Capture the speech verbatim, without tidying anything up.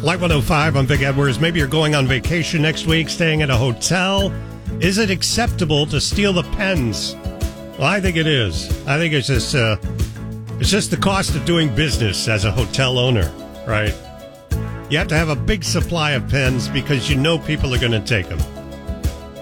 Light one oh five, I'm Vic Edwards. Maybe you're going on vacation next week, staying at a hotel. Is it acceptable to steal the pens? Well, I think it is. I think it's just, uh, it's just the cost of doing business as a hotel owner, right? You have to have a big supply of pens because you know people are going to take them.